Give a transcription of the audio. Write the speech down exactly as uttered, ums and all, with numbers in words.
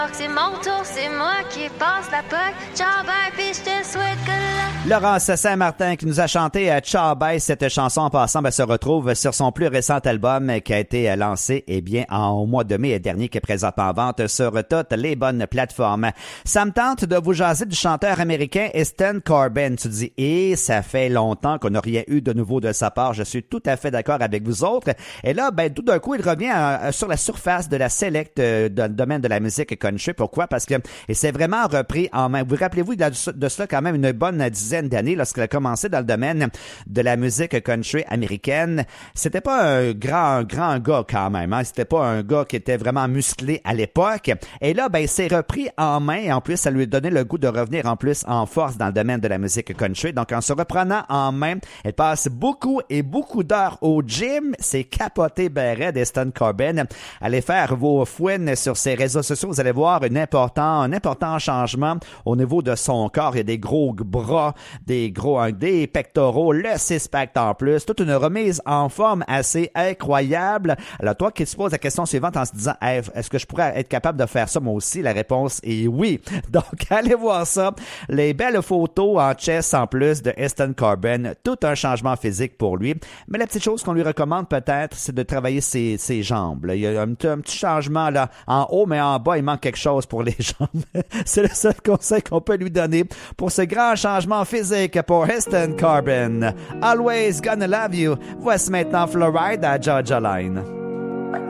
C'est mon tour, c'est moi qui passe la puck. Ciao, bye, puis je te souhaite que la... Laurence Saint-Martin qui nous a chanté « Ciao bye », cette chanson en passant ben, se retrouve sur son plus récent album qui a été lancé eh bien en mois de mai dernier, qui est présentement en vente sur toutes les bonnes plateformes. Ça me tente de vous jaser du chanteur américain Easton Corbin. Tu dis « Et ça fait longtemps qu'on n'a rien eu de nouveau de sa part ». Je suis tout à fait d'accord avec vous autres. Et là, ben tout d'un coup, il revient euh, sur la surface de la select euh, dans le domaine de la musique country. Pourquoi? Parce que et c'est vraiment repris en main. Vous rappelez-vous de, de cela quand même une bonne dizaine d'années lorsqu'il a commencé dans le domaine de la musique country américaine. C'était pas un grand, grand gars quand même. Hein? C'était pas un gars qui était vraiment musclé à l'époque. Et là, ben, c'est repris en main. Et en plus, ça lui donnait le goût de revenir en plus en force dans le domaine de la musique country. Donc, en se reprenant en main, elle passe beaucoup et beaucoup d'heures au gym. C'est capoté ben raide, Easton Corbin. Allez faire vos fouines sur ses réseaux sociaux. Vous allez voir un important, un important changement au niveau de son corps. Il y a des gros bras, des gros, des pectoraux, le six-pack en plus. Toute une remise en forme assez incroyable. Alors, toi qui te poses la question suivante en se disant, hey, est-ce que je pourrais être capable de faire ça moi aussi? La réponse est oui. Donc, allez voir ça. Les belles photos en chest en plus de Easton Corbin. Tout un changement physique pour lui. Mais la petite chose qu'on lui recommande peut-être, c'est de travailler ses, ses jambes. Là. Il y a un, un petit changement là en haut, mais en bas, il manque quelque chose pour les jambes. C'est le seul conseil qu'on peut lui donner pour ce grand changement physique pour Easton Corbin. Always Gonna Love You. Voici maintenant Florida à Georgia Line.